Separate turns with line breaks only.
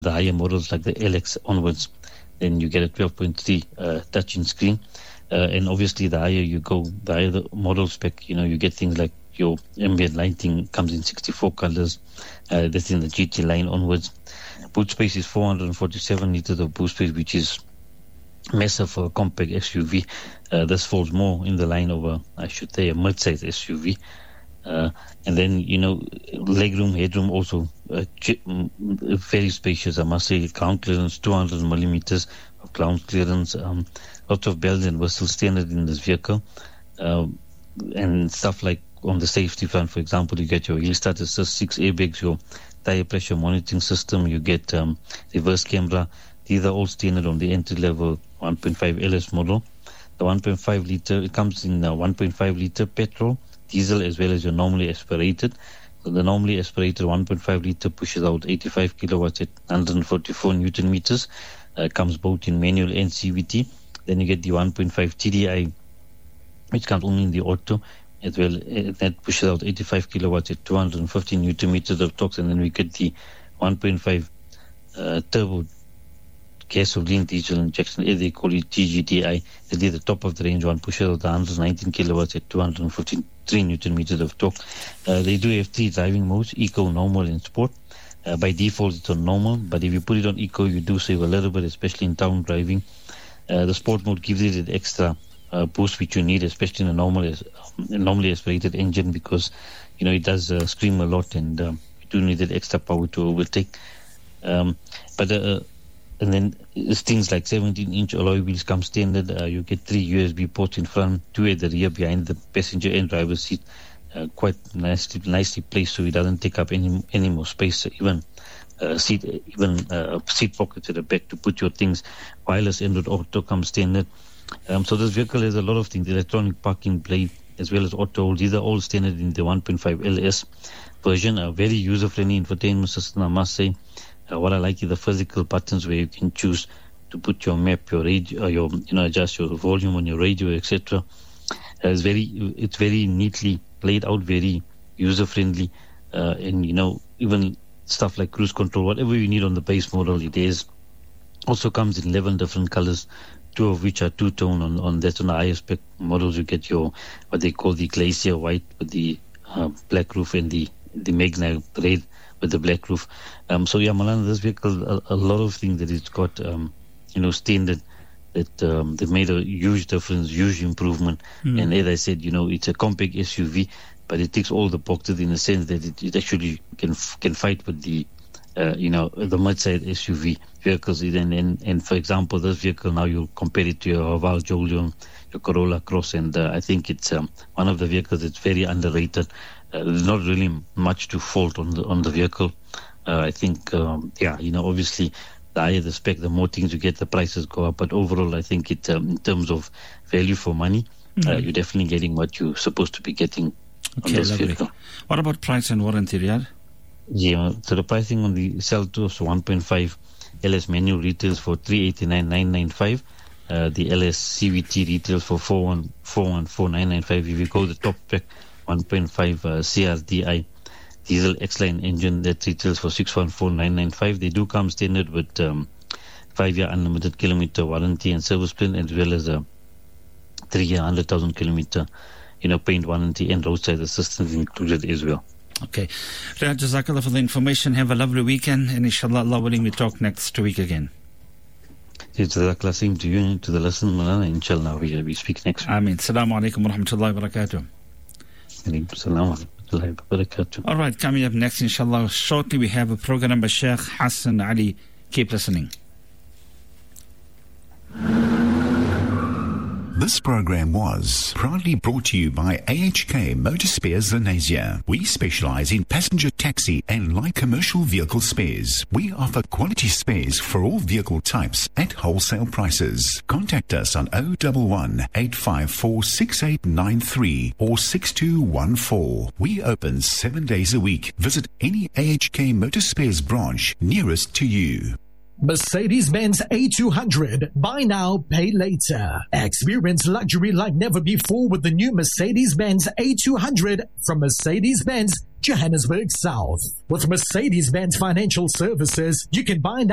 the higher models like the LX onwards, then you get a 12.3 touchscreen screen. And obviously the higher you go, the higher the model spec, you get things like your ambient lighting comes in 64 colors. That's in the GT line onwards. Boot space is 447 liters of boot space, which is massive for a compact SUV. This falls more in the line of a mid-size SUV. And then, legroom, headroom also very spacious, I must say. Ground clearance, 200 millimeters of ground clearance. Lots of bells and whistles standard in this vehicle. And stuff like on the safety front, for example, you get your hill start assist, 6 airbags, your tire pressure monitoring system, you get reverse camera. These are all standard on the entry-level 1.5 LS model. The 1.5 liter, it comes in 1.5 liter petrol, diesel, as well as your normally aspirated. So the normally aspirated 1.5 liter pushes out 85 kilowatts at 144 Newton meters. Comes both in manual and CVT. Then you get the 1.5 TDI, which comes only in the auto, as well. That pushes out 85 kilowatts at 215 Newton meters of torque. And then we get the 1.5 turbo gasoline diesel injection, as they call it, TGDI. That is the top of the range one, pushes out 119 kilowatts at 253 Newton meters of torque. They do have 3 driving modes: Eco, Normal, and Sport. By default, it's on Normal, but if you put it on Eco, you do save a little bit, especially in town driving. The Sport mode gives it an extra boost which you need, especially in a normally aspirated engine, because it does scream a lot, and you do need that extra power to overtake. And then it's things like 17-inch alloy wheels come standard. You get 3 USB ports in front, 2 at the rear behind the passenger and driver's seat. Quite nicely placed, so it doesn't take up any more space. Even seat pockets at the back to put your things. Wireless Android Auto comes standard. So this vehicle has a lot of things: electronic parking brake, as well as auto hold. These are all standard in the 1.5 LS version. A very user-friendly infotainment system, I must say. What I like is the physical buttons where you can choose to put your map, your radio, adjust your volume on your radio, etc. It's very neatly laid out, very user-friendly, and even stuff like cruise control, whatever you need on the base model, it is. Also comes in 11 different colors, 2 of which are two-tone. On the higher spec models, you get your what they call the Glacier White with the black roof, and the Magna Red with the black roof. So yeah, Malana, this vehicle, a lot of things that it's got, standard, that made a huge difference, huge improvement. And as I said, it's a compact SUV, but it ticks all the boxes in the sense that it actually can fight with the mid-size SUV vehicles. And for example, this vehicle, now you compare it to your Haval Jolion, your Corolla Cross, and I think it's one of the vehicles that's very underrated. There's not really much to fault on the vehicle. I think, obviously, the higher the spec, the more things you get, the prices go up. But overall, I think it, in terms of value for money, you're definitely getting what you're supposed to be getting on this vehicle.
What about price and warranty, Riyadh?
Yeah, so the pricing on the Seltos 1.5 LS manual retails for 389,995. The LS CVT retails for 414,995. If you go the top spec 1.5 CRDI diesel X-Line engine, that retails for 614,995. They do come standard with 5-year unlimited kilometer warranty and service plan, as well as a 3-year 100,000 kilometer paint warranty and roadside assistance included as well.
Okay. Riyadh, Jazakallah for the information. Have a lovely weekend, and inshallah, Allah willing, we talk next week again.
Jazakallah, same to you and to the listener, Malana. Inshallah, we speak next week.
Ameen. Assalamu alaikum wa rahmatullahi wa barakatuh. All right, coming up next, inshallah, shortly we have a program by Sheikh Hassan Ali. Keep listening.
This program was proudly brought to you by AHK Motor Spares Lenasia. We specialize in passenger taxi and light commercial vehicle spares. We offer quality spares for all vehicle types at wholesale prices. Contact us on 011 854 6893 or 6214. We open 7 days a week. Visit any AHK Motor Spares branch nearest to you.
Mercedes-Benz A200. Buy now, pay later. Experience luxury like never before with the new Mercedes-Benz A200 from Mercedes-Benz Johannesburg South. With Mercedes-Benz Financial Services, you can buy now